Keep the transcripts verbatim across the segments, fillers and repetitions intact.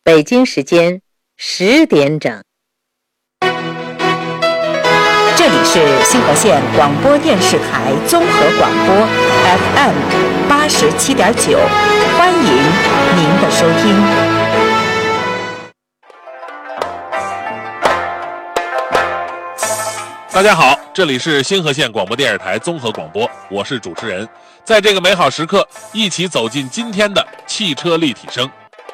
北京时间十点整。 这里是新河县广播电视台综合广播 F M 八十七点九，欢迎您的收听。 大家好，这里是新河县广播电视台综合广播，我是主持人。在这个美好时刻，一起走进今天的汽车立体声。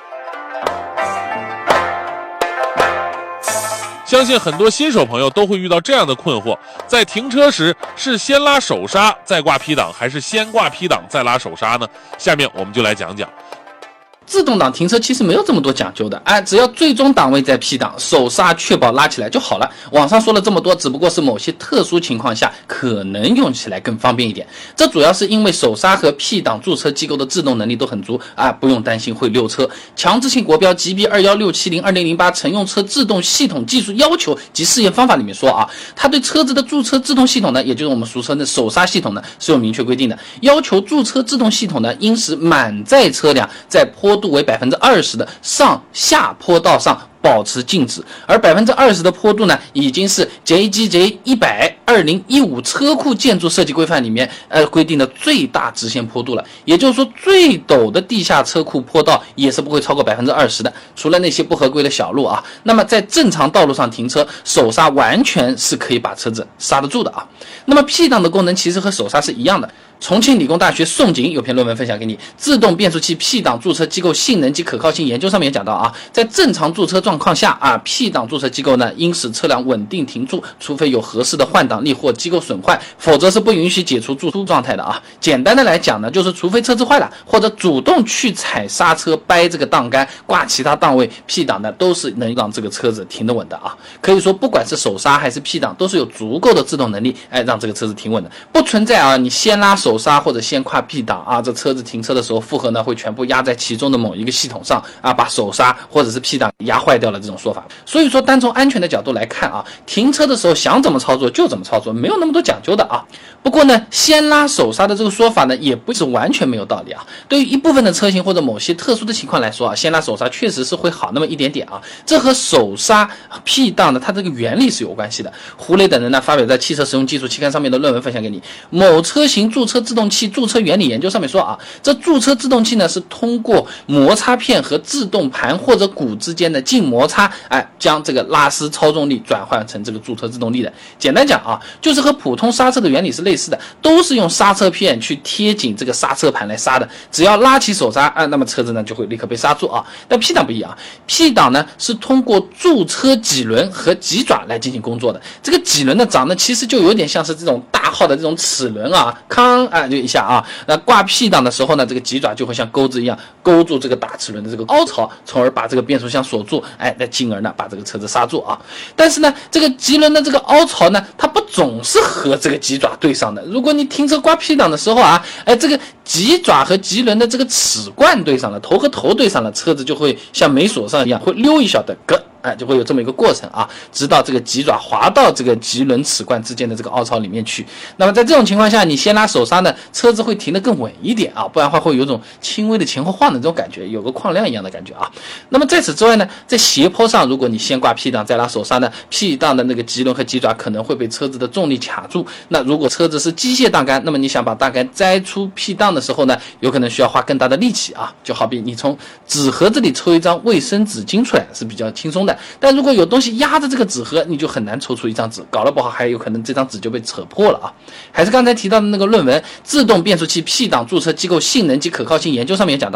相信很多新手朋友都会遇到这样的困惑，在停车时是先拉手刹再挂 P 档，还是先挂 P 档再拉手刹呢？下面我们就来讲讲。 自动挡停车其实没有这么多讲究的，哎，只要最终档位在 P 档，手刹确保拉起来就好了。网上说了这么多，只不过是某些特殊情况下可能用起来更方便一点。这主要是因为手刹和 P 档驻车机构的制动能力都很足啊，不用担心会溜车。强制性国标 G B 二一六七零二零零八 乘用车制动系统技术要求及试验方法里面说啊，它对车子的驻车制动系统呢，也就是我们俗称的手刹系统呢，是有明确规定的，要求驻车制动系统呢，应使满载车辆在坡度为 百分之二十 的上下坡道上保持静止，而 百分之二十 的坡度呢，已经是 J G J 一百 二零一五车库建筑设计规范里面呃规定的最大直线坡度了。也就是说，最陡的地下车库坡道也是不会超过 百分之二十 的，除了那些不合规的小路啊。那么在正常道路上停车，手刹完全是可以把车子刹得住的啊。那么 P 档的功能其实和手刹是一样的。重庆理工大学宋景有篇论文分享给你，自动变速器 P 档驻车机构性能及可靠性研究上面讲到啊，在正常驻车状况下啊 ，P 档驻车机构呢应使车辆稳定停住，除非有合适的换挡力或机构损坏，否则是不允许解除驻出状态的啊。简单的来讲呢，就是除非车子坏了，或者主动去踩刹车、掰这个档杆、挂其他档位 ，P 档呢都是能让这个车子停得稳的啊。可以说，不管是手刹还是 P 档，都是有足够的制动能力，哎，让这个车子停稳的，不存在啊你先拉手。手刹或者先跨 P 档啊，这车子停车的时候负荷呢会全部压在其中的某一个系统上啊，把手刹或者是 P 档压坏掉了这种说法。所以说，单从安全的角度来看啊，停车的时候想怎么操作就怎么操作，没有那么多讲究的啊。不过呢，先拉手刹的这个说法呢，也不是完全没有道理啊。对于一部分的车型或者某些特殊的情况来说啊，先拉手刹确实是会好那么一点点啊。这和手刹 P 档的它这个原理是有关系的。胡雷等人呢发表在《汽车实用技术》期刊上面的论文分享给你，某车型驻车制动器驻车原理研究上面说啊，这驻车制动器呢是通过摩擦片和制动盘或者鼓之间的静摩擦，哎，将这个拉丝操纵力转换成这个驻车制动力的。简单讲啊，就是和普通刹车的原理是类似的，都是用刹车片去贴紧这个刹车盘来刹的。只要拉起手刹啊，那么车子呢就会立刻被刹住啊。但 P 档不一样 ，P 档呢是通过驻车棘轮和棘爪来进行工作的。这个棘轮呢长得其实就有点像是这种大号的这种齿轮啊，康啊就一下啊，那挂 P 档的时候呢，这个棘爪就会像钩子一样勾住这个大齿轮的这个凹槽，从而把这个变速箱锁住，哎，那进而呢把这个车子刹住啊。但是呢，这个棘轮的这个凹槽呢，它不总是和这个棘爪对上的。如果你停车挂 P 档的时候啊，哎，这个棘爪和棘轮的这个齿冠对上了，头和头对上了，车子就会像没锁上一样，会溜一小的咯。哎，就会有这么一个过程啊，直到这个棘爪滑到这个棘轮齿冠之间的这个凹槽里面去。那么在这种情况下，你先拉手刹呢，车子会停得更稳一点啊，不然的话会有种轻微的前后晃的这种感觉，有个矿量一样的感觉啊。那么在此之外呢，在斜坡上，如果你先挂 P 档再拉手刹呢 ，P 档的那个棘轮和棘爪可能会被车子的重力卡住。那如果车子是机械档杆，那么你想把档杆摘出 P 档的时候呢，有可能需要花更大的力气啊。就好比你从纸盒子里抽一张卫生纸巾出来是比较轻松的。但如果有东西压着这个纸盒，你就很难抽出一张纸，搞得不好还有可能这张纸就被扯破了啊！还是刚才提到的那个论文《自动变速器 P 档驻车机构性能及可靠性研究》上面也讲到。